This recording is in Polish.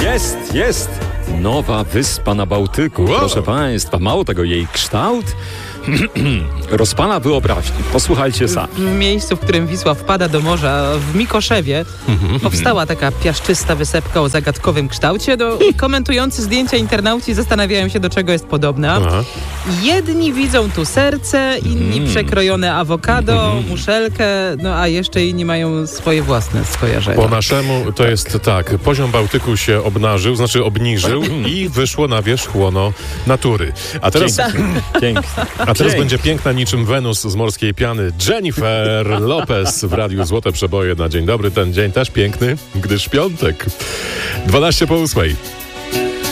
Jest! Nowa wyspa na Bałtyku, proszę Państwa. Mało tego, jej kształt rozpala wyobraźnię. Posłuchajcie sami. W miejscu, w którym Wisła wpada do morza, w Mikoszewie, powstała taka piaszczysta wysepka o zagadkowym kształcie. Komentujący zdjęcia internauci zastanawiają się, do czego jest podobna. Jedni widzą tu serce, inni przekrojone awokado, muszelkę, a jeszcze inni mają swoje własne skojarzenia. Po naszemu to jest tak, poziom Bałtyku się obniżył i wyszło na wierzch łono natury. A teraz... Pięknie. A teraz będzie piękna niczym Wenus z morskiej piany Jennifer Lopez w Radiu Złote Przeboje na dzień dobry. Ten dzień też piękny, gdyż piątek. 12 po 8.